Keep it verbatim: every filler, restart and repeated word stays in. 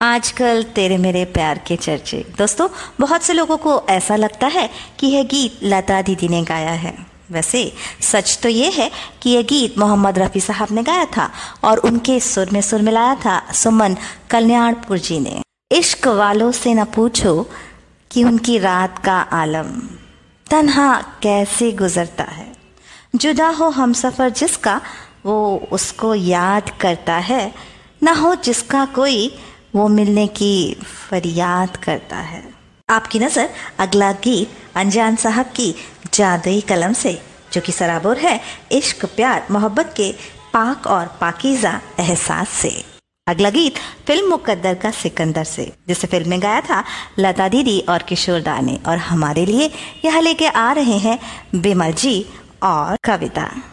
आजकल तेरे मेरे प्यार के चर्चे। दोस्तों, बहुत से लोगों को ऐसा लगता है कि यह गीत लता दीदी ने गाया है। वैसे सच तो ये है कि यह गीत मोहम्मद रफ़ी साहब ने गाया था और उनके सुर में सुर मिलाया था सुमन कल्याणपुर जी ने। इश्क वालों से न पूछो कि उनकी रात का आलम तन्हा कैसे गुजरता है, जुदा हो हमसफर जिसका वो उसको याद करता है, न हो जिसका कोई वो मिलने की फरियाद करता है। आपकी नज़र अगला गीत अनजान साहब की जादुई कलम से, जो कि सराबोर है इश्क प्यार मोहब्बत के पाक और पाकीज़ा एहसास से। अगला गीत फिल्म मुकद्दर का सिकंदर से, जिसे फिल्म में गाया था लता दीदी और किशोर दा ने। और हमारे लिए यहाँ लेके आ रहे हैं बिमल जी और कविता।